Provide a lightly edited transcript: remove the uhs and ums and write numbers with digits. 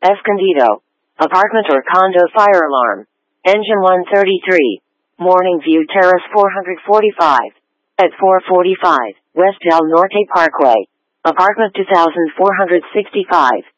Escondido. Apartment or condo fire alarm. Engine 133. Morning View Terrace 445. At 445, West Del Norte Parkway. Apartment 2465.